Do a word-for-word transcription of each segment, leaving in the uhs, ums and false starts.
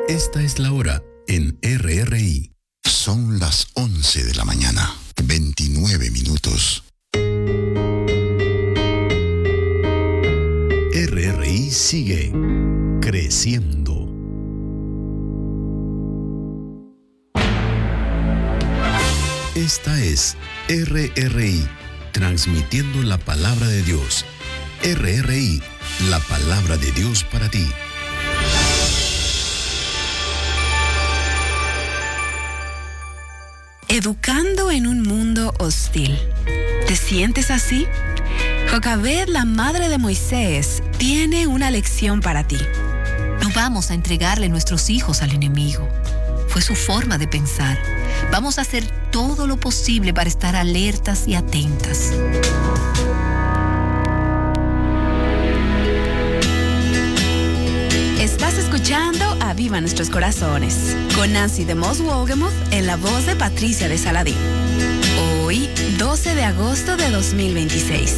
Esta es la hora en R R I. Son las once de la mañana, veintinueve minutos. R R I sigue creciendo. Esta es R R I, transmitiendo la palabra de Dios. R R I, la palabra de Dios para ti. Educando en un mundo hostil. ¿Te sientes así? Jocabed, la madre de Moisés, tiene una lección para ti. No vamos a entregarle nuestros hijos al enemigo. Fue su forma de pensar. Vamos a hacer todo lo posible para estar alertas y atentas. Estás escuchando Aviva Nuestros Corazones con Nancy de Moss Wolgemuth en la voz de Patricia de Saladín. Hoy, doce de agosto de dos mil veintiséis.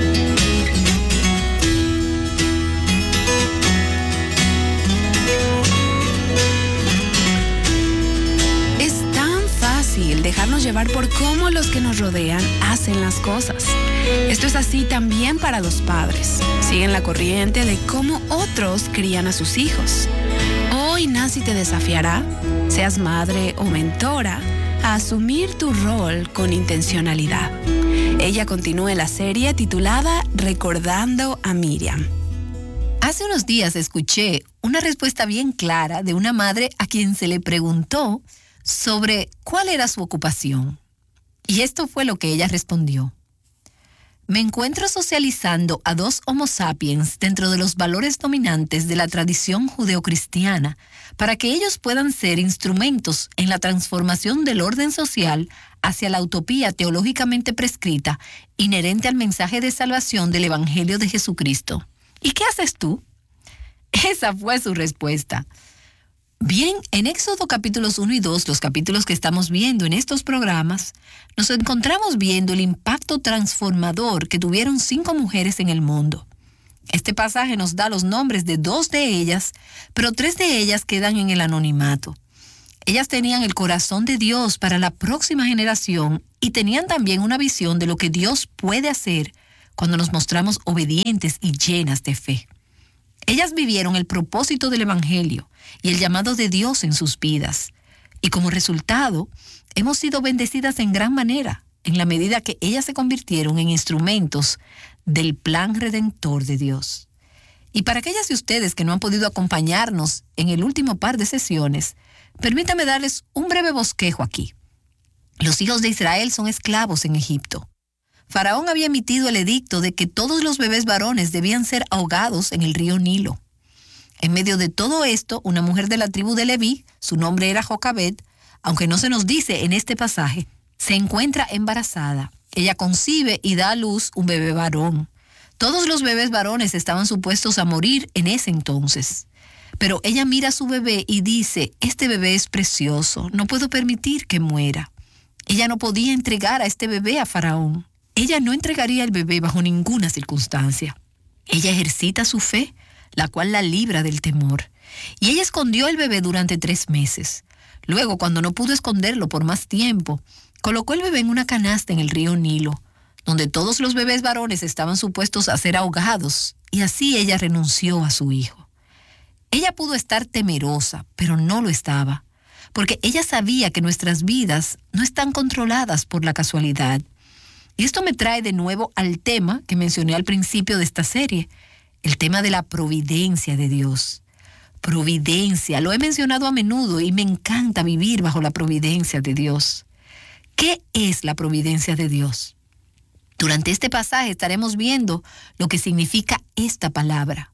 Es tan fácil dejarnos llevar por cómo los que nos rodean hacen las cosas. Esto es así también para los padres. Siguen la corriente de cómo otros crían a sus hijos. Hoy Nancy te desafiará, seas madre o mentora, a asumir tu rol con intencionalidad. Ella continúa la serie titulada Recordando a Miriam. Hace unos días escuché una respuesta bien clara de una madre a quien se le preguntó sobre cuál era su ocupación. Y esto fue lo que ella respondió. Me encuentro socializando a dos Homo sapiens dentro de los valores dominantes de la tradición judeocristiana para que ellos puedan ser instrumentos en la transformación del orden social hacia la utopía teológicamente prescrita inherente al mensaje de salvación del Evangelio de Jesucristo. ¿Y qué haces tú? Esa fue su respuesta. Bien, en Éxodo capítulos uno y dos, los capítulos que estamos viendo en estos programas, nos encontramos viendo el impacto transformador que tuvieron cinco mujeres en el mundo. Este pasaje nos da los nombres de dos de ellas, pero tres de ellas quedan en el anonimato. Ellas tenían el corazón de Dios para la próxima generación y tenían también una visión de lo que Dios puede hacer cuando nos mostramos obedientes y llenas de fe. Ellas vivieron el propósito del Evangelio y el llamado de Dios en sus vidas. Y como resultado, hemos sido bendecidas en gran manera, en la medida que ellas se convirtieron en instrumentos del plan redentor de Dios. Y para aquellas de ustedes que no han podido acompañarnos en el último par de sesiones, permítame darles un breve bosquejo aquí. Los hijos de Israel son esclavos en Egipto. Faraón había emitido el edicto de que todos los bebés varones debían ser ahogados en el río Nilo. En medio de todo esto, una mujer de la tribu de Leví, su nombre era Jocabed, aunque no se nos dice en este pasaje, se encuentra embarazada. Ella concibe y da a luz un bebé varón. Todos los bebés varones estaban supuestos a morir en ese entonces. Pero ella mira a su bebé y dice, este bebé es precioso, no puedo permitir que muera. Ella no podía entregar a este bebé a Faraón. Ella no entregaría el bebé bajo ninguna circunstancia. Ella ejercita su fe, la cual la libra del temor. Y ella escondió el bebé durante tres meses. Luego, cuando no pudo esconderlo por más tiempo, colocó el bebé en una canasta en el río Nilo, donde todos los bebés varones estaban supuestos a ser ahogados, y así ella renunció a su hijo. Ella pudo estar temerosa, pero no lo estaba, porque ella sabía que nuestras vidas no están controladas por la casualidad. Y esto me trae de nuevo al tema que mencioné al principio de esta serie, el tema de la providencia de Dios. Providencia, lo he mencionado a menudo y me encanta vivir bajo la providencia de Dios. ¿Qué es la providencia de Dios? Durante este pasaje estaremos viendo lo que significa esta palabra.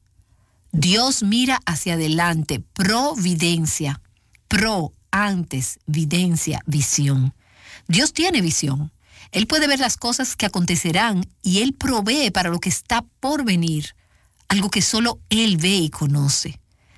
Dios mira hacia adelante, providencia, pro, antes, videncia, visión. Dios tiene visión. Él puede ver las cosas que acontecerán y Él provee para lo que está por venir, algo que solo Él ve y conoce.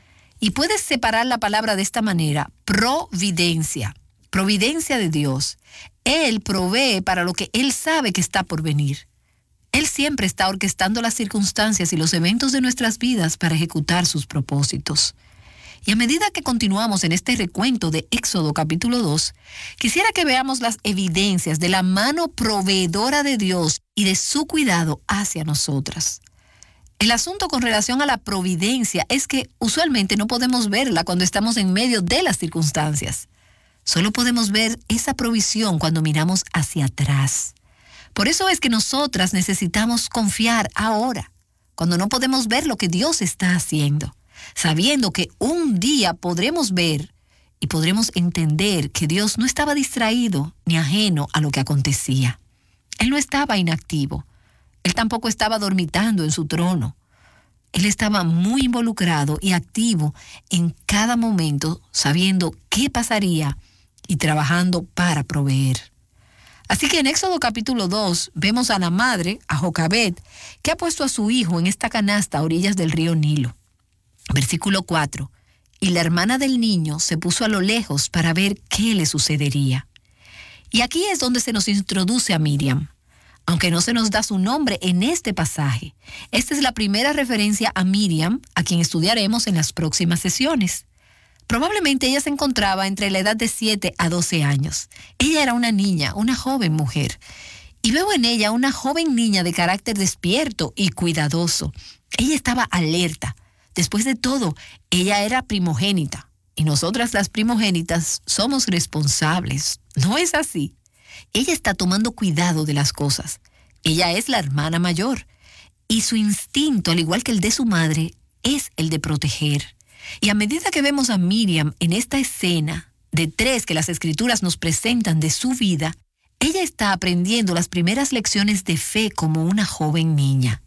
Y puedes separar la palabra de esta manera, providencia, providencia de Dios. Él provee para lo que Él sabe que está por venir. Él siempre está orquestando las circunstancias y los eventos de nuestras vidas para ejecutar sus propósitos. Y a medida que continuamos en este recuento de Éxodo capítulo dos, quisiera que veamos las evidencias de la mano proveedora de Dios y de su cuidado hacia nosotras. El asunto con relación a la providencia es que usualmente no podemos verla cuando estamos en medio de las circunstancias. Solo podemos ver esa provisión cuando miramos hacia atrás. Por eso es que nosotras necesitamos confiar ahora, cuando no podemos ver lo que Dios está haciendo, sabiendo que un día podremos ver y podremos entender que Dios no estaba distraído ni ajeno a lo que acontecía. Él no estaba inactivo. Él tampoco estaba dormitando en su trono. Él estaba muy involucrado y activo en cada momento, sabiendo qué pasaría y trabajando para proveer. Así que en Éxodo capítulo dos vemos a la madre, a Jocabed, que ha puesto a su hijo en esta canasta a orillas del río Nilo. Versículo cuatro. Y la hermana del niño se puso a lo lejos para ver qué le sucedería. Y aquí es donde se nos introduce a Miriam. Aunque no se nos da su nombre en este pasaje, esta es la primera referencia a Miriam, a quien estudiaremos en las próximas sesiones. Probablemente ella se encontraba entre la edad de siete a doce años. Ella era una niña, una joven mujer. Y veo en ella una joven niña de carácter despierto y cuidadoso. Ella estaba alerta. Después de todo, ella era primogénita. Y nosotras las primogénitas somos responsables. ¿No es así? Ella está tomando cuidado de las cosas. Ella es la hermana mayor. Y su instinto, al igual que el de su madre, es el de proteger. Y a medida que vemos a Miriam en esta escena de tres que las Escrituras nos presentan de su vida, ella está aprendiendo las primeras lecciones de fe como una joven niña.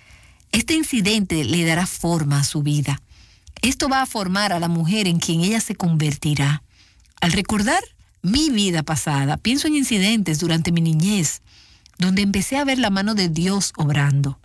Este incidente le dará forma a su vida. Esto va a formar a la mujer en quien ella se convertirá. Al recordar mi vida pasada, pienso en incidentes durante mi niñez, donde empecé a ver la mano de Dios obrando.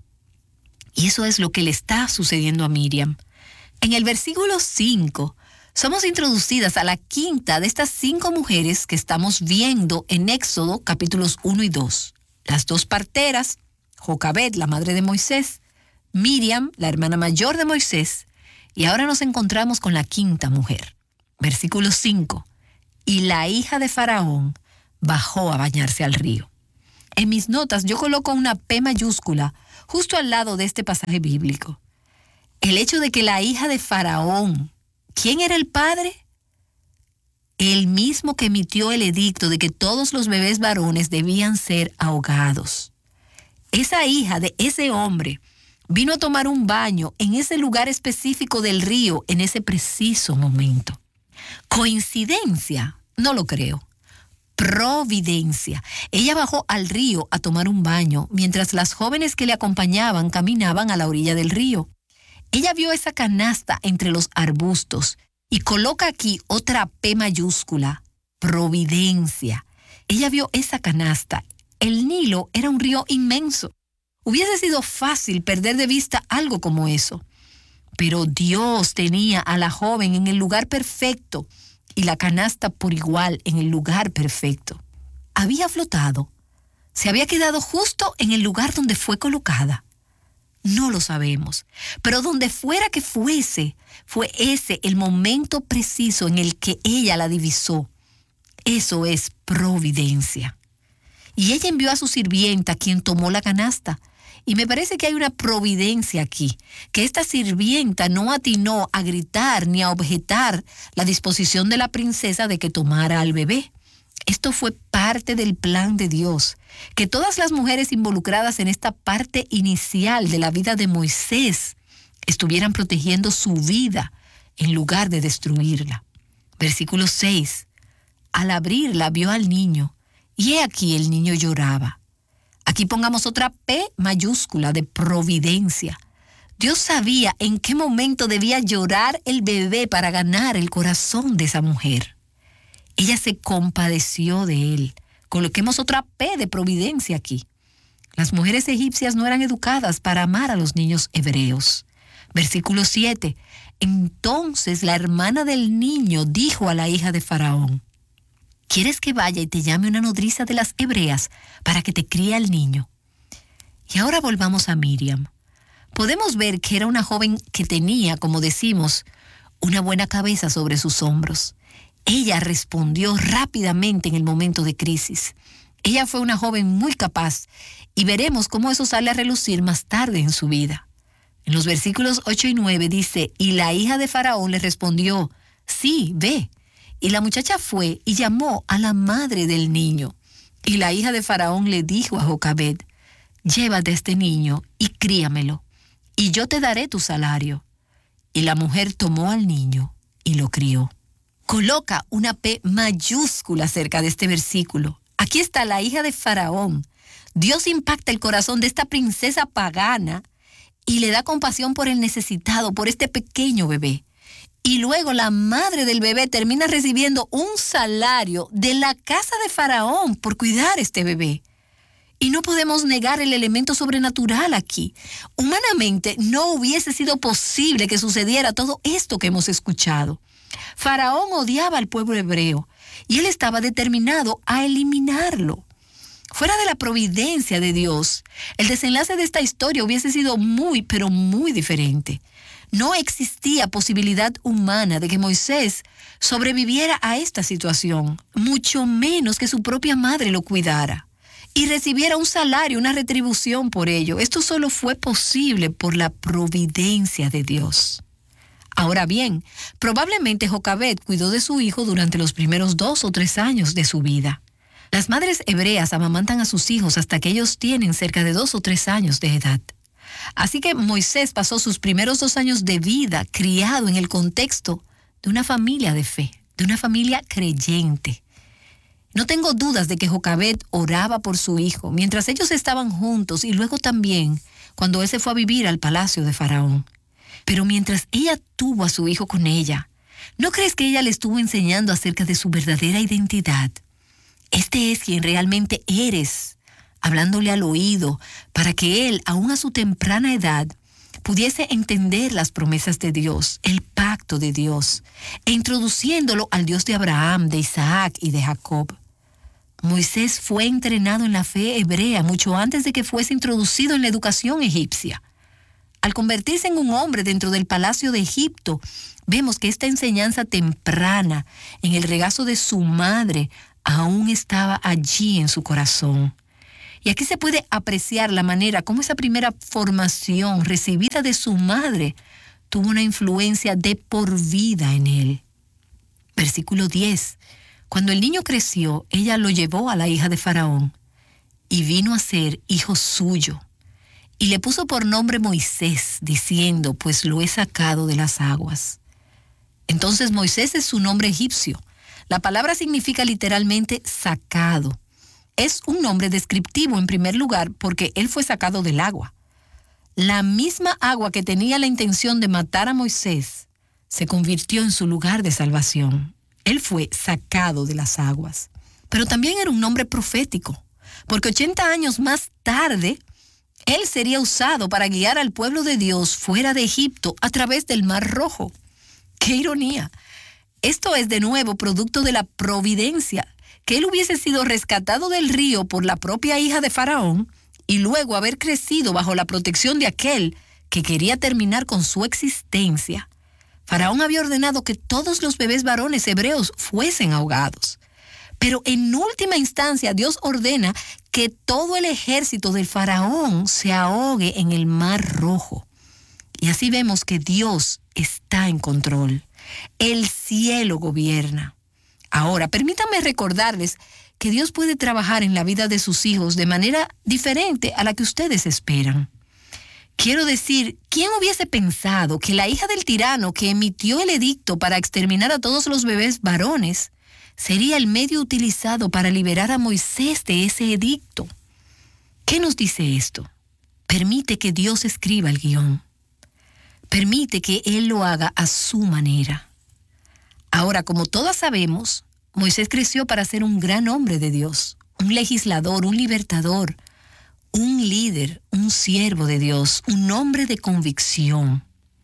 Y eso es lo que le está sucediendo a Miriam. En el versículo cinco, somos introducidas a la quinta de estas cinco mujeres que estamos viendo en Éxodo capítulos uno y dos. Las dos parteras, Jocabed, la madre de Moisés, Miriam, la hermana mayor de Moisés, y ahora nos encontramos con la quinta mujer. Versículo cinco. Y la hija de Faraón bajó a bañarse al río. En mis notas yo coloco una P mayúscula justo al lado de este pasaje bíblico. El hecho de que la hija de Faraón, ¿quién era el padre? El mismo que emitió el edicto de que todos los bebés varones debían ser ahogados. Esa hija de ese hombre vino a tomar un baño en ese lugar específico del río en ese preciso momento. ¿Coincidencia? No lo creo. Providencia. Ella bajó al río a tomar un baño mientras las jóvenes que le acompañaban caminaban a la orilla del río. Ella vio esa canasta entre los arbustos y coloca aquí otra P mayúscula, providencia. Ella vio esa canasta. El Nilo era un río inmenso. Hubiese sido fácil perder de vista algo como eso. Pero Dios tenía a la joven en el lugar perfecto y la canasta por igual en el lugar perfecto. Había flotado. Se había quedado justo en el lugar donde fue colocada. No lo sabemos, pero donde fuera que fuese, fue ese el momento preciso en el que ella la divisó. Eso es providencia. Y ella envió a su sirvienta, quien tomó la canasta. Y me parece que hay una providencia aquí, que esta sirvienta no atinó a gritar ni a objetar la disposición de la princesa de que tomara al bebé. Esto fue parte del plan de Dios, que todas las mujeres involucradas en esta parte inicial de la vida de Moisés estuvieran protegiendo su vida en lugar de destruirla. Versículo seis. Al abrirla vio al niño, y he aquí el niño lloraba. Aquí pongamos otra P mayúscula de providencia. Dios sabía en qué momento debía llorar el bebé para ganar el corazón de esa mujer. Ella se compadeció de él. Coloquemos otra P de providencia aquí. Las mujeres egipcias no eran educadas para amar a los niños hebreos. Versículo siete. Entonces la hermana del niño dijo a la hija de Faraón: ¿quieres que vaya y te llame una nodriza de las hebreas para que te críe al niño? Y ahora volvamos a Miriam. Podemos ver que era una joven que tenía, como decimos, una buena cabeza sobre sus hombros. Ella respondió rápidamente en el momento de crisis. Ella fue una joven muy capaz y veremos cómo eso sale a relucir más tarde en su vida. En los versículos ocho y nueve dice, y la hija de Faraón le respondió, sí, ve. Y la muchacha fue y llamó a la madre del niño. Y la hija de Faraón le dijo a Jocabed, llévate a este niño y críamelo, y yo te daré tu salario. Y la mujer tomó al niño y lo crió. Coloca una P mayúscula cerca de este versículo. Aquí está la hija de Faraón. Dios impacta el corazón de esta princesa pagana y le da compasión por el necesitado, por este pequeño bebé. Y luego la madre del bebé termina recibiendo un salario de la casa de Faraón por cuidar a este bebé. Y no podemos negar el elemento sobrenatural aquí. Humanamente no hubiese sido posible que sucediera todo esto que hemos escuchado. Faraón odiaba al pueblo hebreo y él estaba determinado a eliminarlo. Fuera de la providencia de Dios, el desenlace de esta historia hubiese sido muy, pero muy diferente. No existía posibilidad humana de que Moisés sobreviviera a esta situación, mucho menos que su propia madre lo cuidara y recibiera un salario, una retribución por ello. Esto solo fue posible por la providencia de Dios. Ahora bien, probablemente Jocabed cuidó de su hijo durante los primeros dos o tres años de su vida. Las madres hebreas amamantan a sus hijos hasta que ellos tienen cerca de dos o tres años de edad. Así que Moisés pasó sus primeros dos años de vida criado en el contexto de una familia de fe, de una familia creyente. No tengo dudas de que Jocabed oraba por su hijo mientras ellos estaban juntos y luego también cuando él se fue a vivir al palacio de Faraón. Pero mientras ella tuvo a su hijo con ella, ¿no crees que ella le estuvo enseñando acerca de su verdadera identidad? Este es quien realmente eres, hablándole al oído para que él, aún a su temprana edad, pudiese entender las promesas de Dios, el pacto de Dios, e introduciéndolo al Dios de Abraham, de Isaac y de Jacob. Moisés fue entrenado en la fe hebrea mucho antes de que fuese introducido en la educación egipcia. Al convertirse en un hombre dentro del palacio de Egipto, vemos que esta enseñanza temprana en el regazo de su madre aún estaba allí en su corazón. Y aquí se puede apreciar la manera como esa primera formación recibida de su madre tuvo una influencia de por vida en él. Versículo diez. Cuando el niño creció, ella lo llevó a la hija de Faraón y vino a ser hijo suyo. Y le puso por nombre Moisés, diciendo, pues lo he sacado de las aguas. Entonces Moisés es su nombre egipcio. La palabra significa literalmente sacado. Es un nombre descriptivo en primer lugar porque él fue sacado del agua. La misma agua que tenía la intención de matar a Moisés se convirtió en su lugar de salvación. Él fue sacado de las aguas. Pero también era un nombre profético, porque ochenta años más tarde, él sería usado para guiar al pueblo de Dios fuera de Egipto a través del Mar Rojo. ¡Qué ironía! Esto es de nuevo producto de la providencia, que él hubiese sido rescatado del río por la propia hija de Faraón y luego haber crecido bajo la protección de aquel que quería terminar con su existencia. Faraón había ordenado que todos los bebés varones hebreos fuesen ahogados. Pero en última instancia Dios ordena que todo el ejército del Faraón se ahogue en el Mar Rojo. Y así vemos que Dios está en control. El cielo gobierna. Ahora, permítanme recordarles que Dios puede trabajar en la vida de sus hijos de manera diferente a la que ustedes esperan. Quiero decir, ¿quién hubiese pensado que la hija del tirano que emitió el edicto para exterminar a todos los bebés varones sería el medio utilizado para liberar a Moisés de ese edicto? ¿Qué nos dice esto? Permite que Dios escriba el guión. Permite que Él lo haga a su manera. Ahora, como todas sabemos, Moisés creció para ser un gran hombre de Dios, un legislador, un libertador, un líder, un siervo de Dios, un hombre de convicción.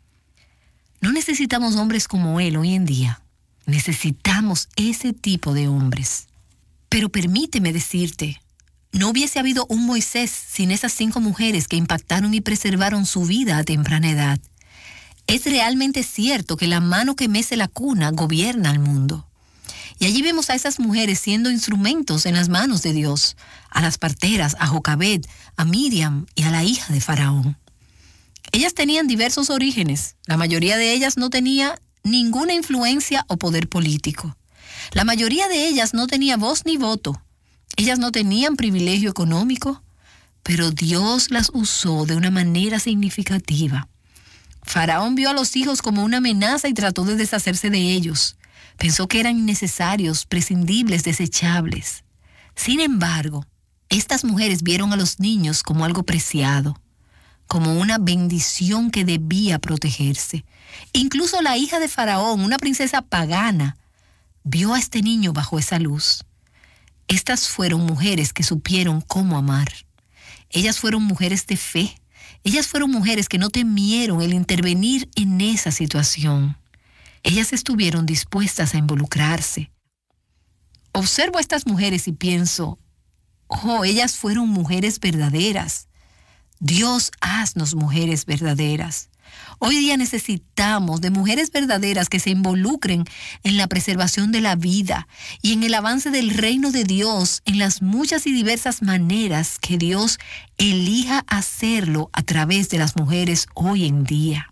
No necesitamos hombres como él hoy en día. Necesitamos ese tipo de hombres. Pero permíteme decirte, no hubiese habido un Moisés sin esas cinco mujeres que impactaron y preservaron su vida a temprana edad. Es realmente cierto que la mano que mece la cuna gobierna al mundo. Y allí vemos a esas mujeres siendo instrumentos en las manos de Dios, a las parteras, a Jocabed, a Miriam y a la hija de Faraón. Ellas tenían diversos orígenes. La mayoría de ellas no tenía ninguna influencia o poder político. La mayoría de ellas no tenía voz ni voto. Ellas no tenían privilegio económico, pero Dios las usó de una manera significativa. Faraón vio a los hijos como una amenaza y trató de deshacerse de ellos. Pensó que eran innecesarios, prescindibles, desechables. Sin embargo, estas mujeres vieron a los niños como algo preciado, como una bendición que debía protegerse. Incluso la hija de Faraón, una princesa pagana, vio a este niño bajo esa luz. Estas fueron mujeres que supieron cómo amar. Ellas fueron mujeres de fe. Ellas fueron mujeres que no temieron el intervenir en esa situación. Ellas estuvieron dispuestas a involucrarse. Observo a estas mujeres y pienso, oh, ellas fueron mujeres verdaderas. Dios, haznos mujeres verdaderas. Hoy día necesitamos de mujeres verdaderas que se involucren en la preservación de la vida y en el avance del reino de Dios en las muchas y diversas maneras que Dios elija hacerlo a través de las mujeres hoy en día.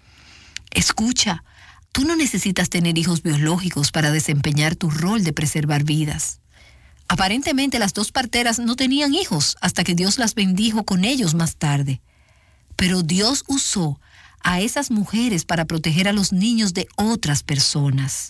Escucha, tú no necesitas tener hijos biológicos para desempeñar tu rol de preservar vidas. Aparentemente las dos parteras no tenían hijos hasta que Dios las bendijo con ellos más tarde. Pero Dios usó a esas mujeres para proteger a los niños de otras personas.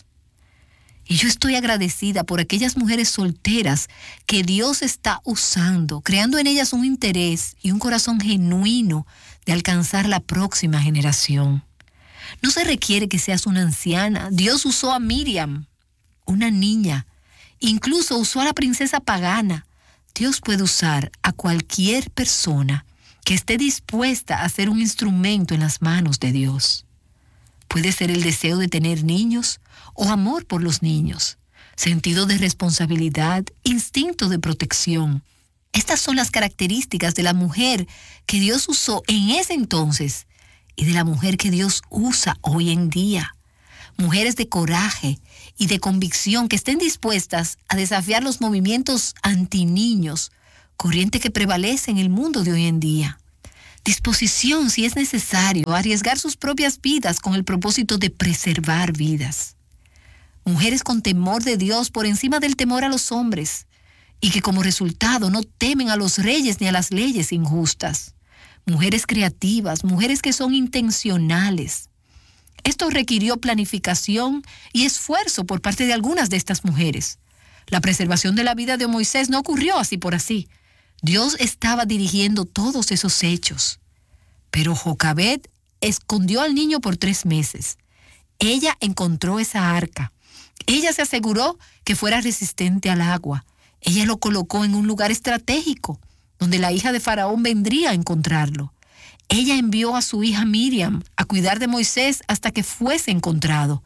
Y yo estoy agradecida por aquellas mujeres solteras que Dios está usando, creando en ellas un interés y un corazón genuino de alcanzar la próxima generación. No se requiere que seas una anciana. Dios usó a Miriam, una niña. Incluso usó a la princesa pagana. Dios puede usar a cualquier persona que esté dispuesta a ser un instrumento en las manos de Dios. Puede ser el deseo de tener niños o amor por los niños, sentido de responsabilidad, instinto de protección. Estas son las características de la mujer que Dios usó en ese entonces y de la mujer que Dios usa hoy en día. Mujeres de coraje y de convicción que estén dispuestas a desafiar los movimientos antiniños, corriente que prevalece en el mundo de hoy en día. Disposición, si es necesario, a arriesgar sus propias vidas con el propósito de preservar vidas. Mujeres con temor de Dios por encima del temor a los hombres y que como resultado no temen a los reyes ni a las leyes injustas. Mujeres creativas, mujeres que son intencionales. Esto requirió planificación y esfuerzo por parte de algunas de estas mujeres. La preservación de la vida de Moisés no ocurrió así por así. Dios estaba dirigiendo todos esos hechos. Pero Jocabed escondió al niño por tres meses. Ella encontró esa arca. Ella se aseguró que fuera resistente al agua. Ella lo colocó en un lugar estratégico, donde la hija de Faraón vendría a encontrarlo. Ella envió a su hija Miriam a cuidar de Moisés hasta que fuese encontrado.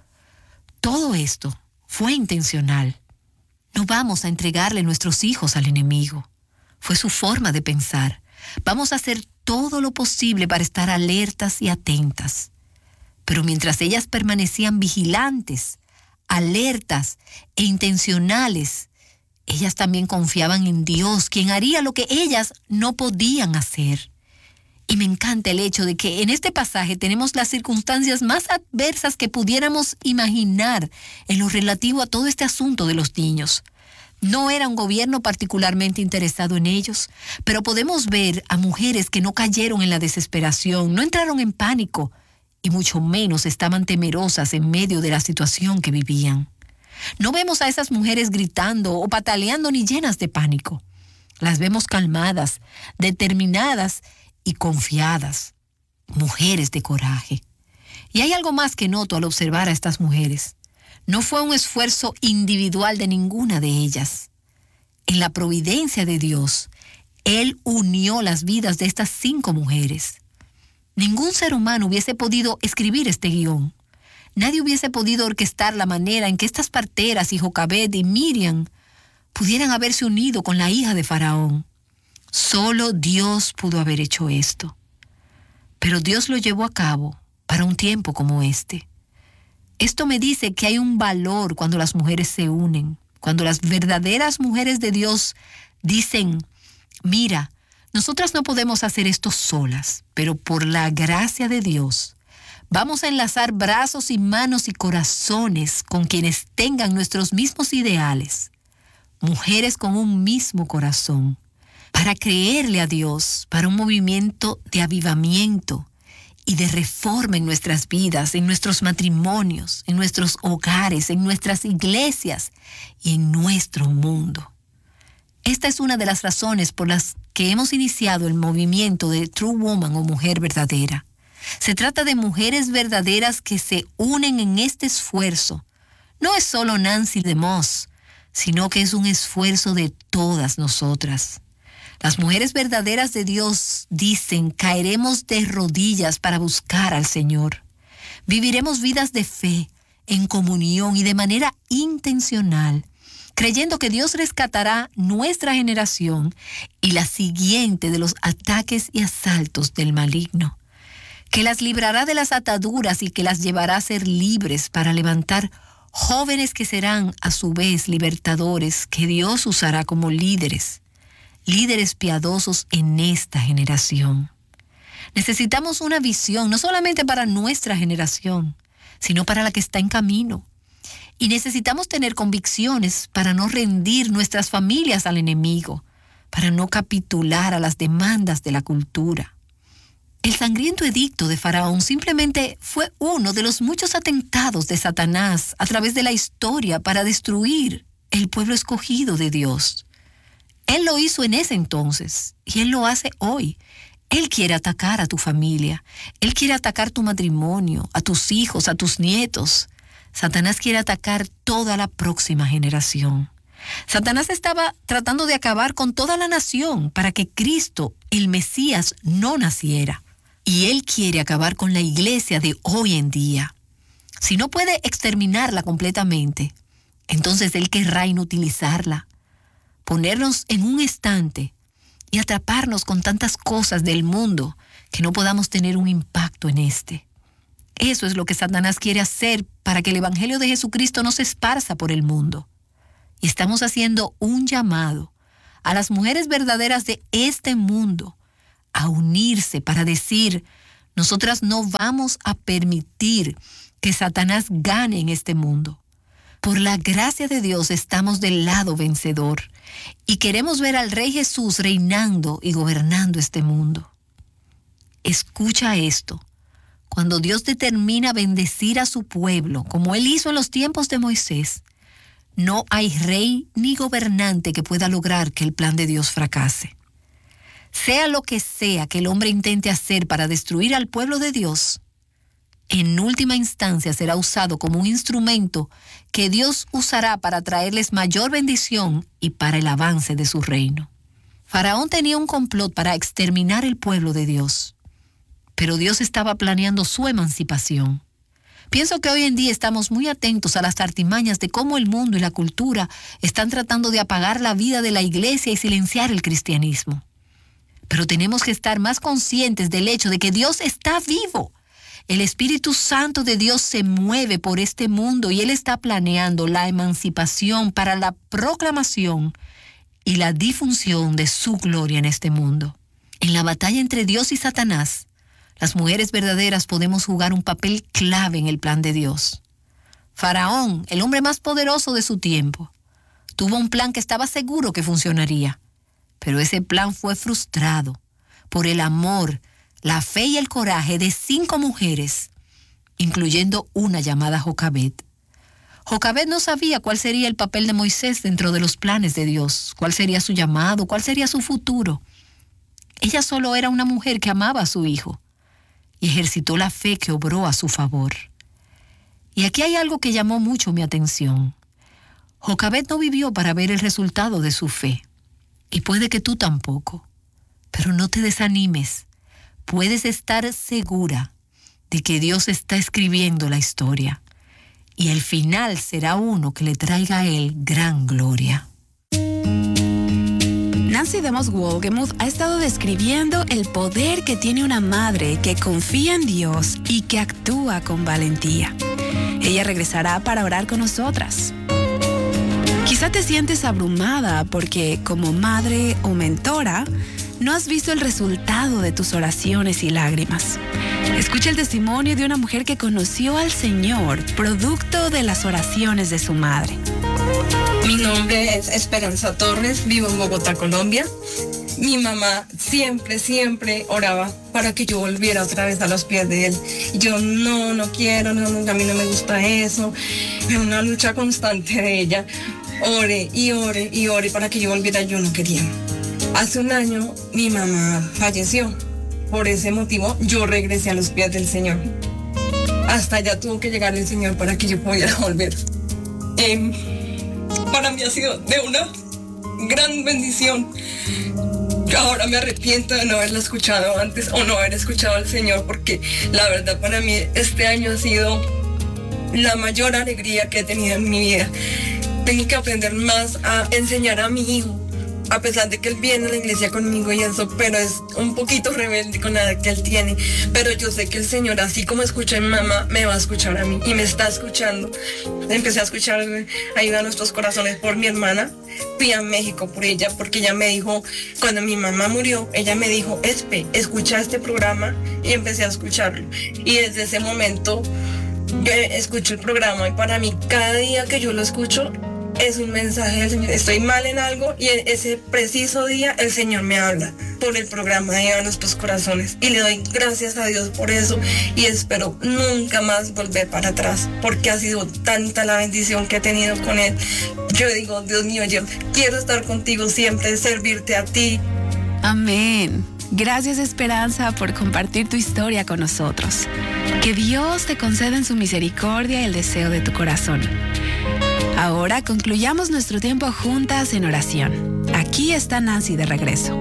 Todo esto fue intencional. No vamos a entregarle nuestros hijos al enemigo. Fue su forma de pensar. Vamos a hacer todo lo posible para estar alertas y atentas. Pero mientras ellas permanecían vigilantes, alertas e intencionales, ellas también confiaban en Dios, quien haría lo que ellas no podían hacer. Y me encanta el hecho de que en este pasaje tenemos las circunstancias más adversas que pudiéramos imaginar en lo relativo a todo este asunto de los niños. No era un gobierno particularmente interesado en ellos, pero podemos ver a mujeres que no cayeron en la desesperación, no entraron en pánico y mucho menos estaban temerosas en medio de la situación que vivían. No vemos a esas mujeres gritando o pataleando ni llenas de pánico. Las vemos calmadas, determinadas y confiadas, mujeres de coraje. Y hay algo más que noto al observar a estas mujeres. No fue un esfuerzo individual de ninguna de ellas. En la providencia de Dios, Él unió las vidas de estas cinco mujeres. Ningún ser humano hubiese podido escribir este guión. Nadie hubiese podido orquestar la manera en que estas parteras y Jocabed y Miriam pudieran haberse unido con la hija de Faraón. Solo Dios pudo haber hecho esto. Pero Dios lo llevó a cabo para un tiempo como este. Esto me dice que hay un valor cuando las mujeres se unen, cuando las verdaderas mujeres de Dios dicen, mira, nosotras no podemos hacer esto solas, pero por la gracia de Dios, vamos a enlazar brazos y manos y corazones con quienes tengan nuestros mismos ideales, mujeres con un mismo corazón, para creerle a Dios, para un movimiento de avivamiento y de reforma en nuestras vidas, en nuestros matrimonios, en nuestros hogares, en nuestras iglesias y en nuestro mundo. Esta es una de las razones por las que hemos iniciado el movimiento de True Woman o Mujer Verdadera. Se trata de mujeres verdaderas que se unen en este esfuerzo. No es solo Nancy DeMoss, sino que es un esfuerzo de todas nosotras. Las mujeres verdaderas de Dios dicen, caeremos de rodillas para buscar al Señor. Viviremos vidas de fe, en comunión y de manera intencional, creyendo que Dios rescatará nuestra generación y la siguiente de los ataques y asaltos del maligno, que las librará de las ataduras y que las llevará a ser libres para levantar jóvenes que serán a su vez libertadores que Dios usará como líderes, líderes piadosos en esta generación. Necesitamos una visión no solamente para nuestra generación, sino para la que está en camino. Y necesitamos tener convicciones para no rendir nuestras familias al enemigo, para no capitular a las demandas de la cultura. El sangriento edicto de Faraón simplemente fue uno de los muchos atentados de Satanás a través de la historia para destruir el pueblo escogido de Dios. Él lo hizo en ese entonces y Él lo hace hoy. Él quiere atacar a tu familia. Él quiere atacar tu matrimonio, a tus hijos, a tus nietos. Satanás quiere atacar toda la próxima generación. Satanás estaba tratando de acabar con toda la nación para que Cristo, el Mesías, no naciera. Y Él quiere acabar con la iglesia de hoy en día. Si no puede exterminarla completamente, entonces Él querrá inutilizarla, ponernos en un estante y atraparnos con tantas cosas del mundo que no podamos tener un impacto en este. Eso es lo que Satanás quiere hacer para que el Evangelio de Jesucristo no se esparza por el mundo. Y estamos haciendo un llamado a las mujeres verdaderas de este mundo a unirse para decir, nosotras no vamos a permitir que Satanás gane en este mundo. Por la gracia de Dios estamos del lado vencedor y queremos ver al Rey Jesús reinando y gobernando este mundo. Escucha esto. Cuando Dios determina bendecir a su pueblo, como Él hizo en los tiempos de Moisés, no hay rey ni gobernante que pueda lograr que el plan de Dios fracase. Sea lo que sea que el hombre intente hacer para destruir al pueblo de Dios, en última instancia será usado como un instrumento que Dios usará para traerles mayor bendición y para el avance de su reino. Faraón tenía un complot para exterminar el pueblo de Dios, pero Dios estaba planeando su emancipación. Pienso que hoy en día estamos muy atentos a las artimañas de cómo el mundo y la cultura están tratando de apagar la vida de la iglesia y silenciar el cristianismo. Pero tenemos que estar más conscientes del hecho de que Dios está vivo. El Espíritu Santo de Dios se mueve por este mundo y Él está planeando la emancipación para la proclamación y la difusión de su gloria en este mundo. En la batalla entre Dios y Satanás, las mujeres verdaderas podemos jugar un papel clave en el plan de Dios. Faraón, el hombre más poderoso de su tiempo, tuvo un plan que estaba seguro que funcionaría, pero ese plan fue frustrado por el amor, la fe y el coraje de cinco mujeres, incluyendo una llamada Jocabed. Jocabed no sabía cuál sería el papel de Moisés dentro de los planes de Dios, cuál sería su llamado, cuál sería su futuro. Ella solo era una mujer que amaba a su hijo y ejercitó la fe que obró a su favor. Y aquí hay algo que llamó mucho mi atención. Jocabed no vivió para ver el resultado de su fe, y puede que tú tampoco, pero no te desanimes. Puedes estar segura de que Dios está escribiendo la historia, y el final será uno que le traiga a Él gran gloria. Nancy DeMoss Wolgemuth ha estado describiendo el poder que tiene una madre que confía en Dios y que actúa con valentía. Ella regresará para orar con nosotras. Quizá te sientes abrumada porque como madre o mentora no has visto el resultado de tus oraciones y lágrimas. Escucha el testimonio de una mujer que conoció al Señor producto de las oraciones de su madre. Mi nombre es Esperanza Torres, vivo en Bogotá, Colombia. Mi mamá siempre, siempre oraba para que yo volviera otra vez a los pies de Él. Y yo no, no quiero, no, no, a mí no me gusta eso. Es una lucha constante de ella. Ore y ore y ore para que yo volviera, yo no quería. Hace un año mi mamá falleció. Por ese motivo yo regresé a los pies del Señor. Hasta allá tuvo que llegar el Señor para que yo pudiera volver. Eh, para mí ha sido de una gran bendición. Ahora me arrepiento de no haberla escuchado antes o no haber escuchado al Señor, porque la verdad para mí este año ha sido la mayor alegría que he tenido en mi vida. Tengo que aprender más a enseñar a mi hijo, a pesar de que él viene a la iglesia conmigo y eso, pero es un poquito rebelde con la edad que él tiene. Pero yo sé que el Señor, así como escucha a mi mamá, me va a escuchar a mí y me está escuchando. Empecé a escuchar Ayuda a Nuestros Corazones por mi hermana. Fui a México por ella porque ella me dijo, cuando mi mamá murió, ella me dijo, Espe, escucha este programa, y empecé a escucharlo. Y desde ese momento yo escucho el programa y para mí cada día que yo lo escucho es un mensaje del Señor. Estoy mal en algo y en ese preciso día el Señor me habla por el programa de Ayuda a Nuestros Corazones. Y le doy gracias a Dios por eso y espero nunca más volver para atrás, porque ha sido tanta la bendición que he tenido con Él. Yo digo, Dios mío, yo quiero estar contigo siempre, servirte a ti. Amén. Gracias, Esperanza, por compartir tu historia con nosotros. Que Dios te conceda en su misericordia el deseo de tu corazón. Ahora concluyamos nuestro tiempo juntas en oración. Aquí está Nancy de regreso.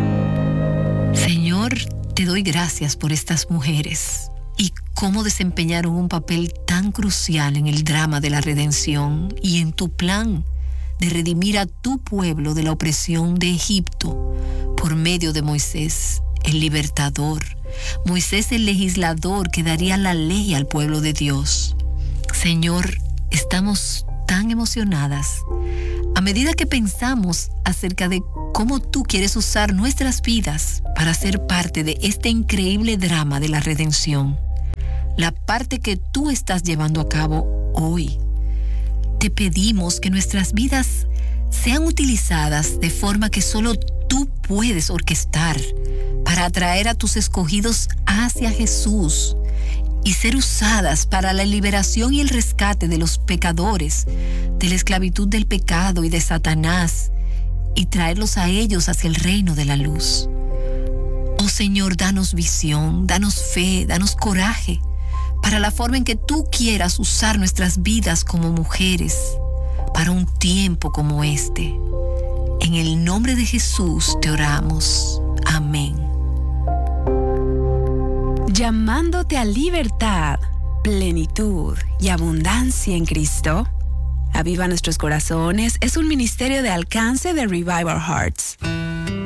Señor, te doy gracias por estas mujeres y cómo desempeñaron un papel tan crucial en el drama de la redención y en tu plan de redimir a tu pueblo de la opresión de Egipto por medio de Moisés, el libertador. Moisés, el legislador que daría la ley al pueblo de Dios. Señor, estamos tan emocionadas a medida que pensamos acerca de cómo tú quieres usar nuestras vidas para ser parte de este increíble drama de la redención, la parte que tú estás llevando a cabo hoy. Te pedimos que nuestras vidas sean utilizadas de forma que solo tú puedes orquestar para atraer a tus escogidos hacia Jesús y ser usadas para la liberación y el rescate de los pecadores, de la esclavitud del pecado y de Satanás, y traerlos a ellos hacia el reino de la luz. Oh Señor, danos visión, danos fe, danos coraje para la forma en que tú quieras usar nuestras vidas como mujeres para un tiempo como este. En el nombre de Jesús te oramos. Amén. Llamándote a libertad, plenitud y abundancia en Cristo. Aviva Nuestros Corazones es un ministerio de alcance de Revive Our Hearts.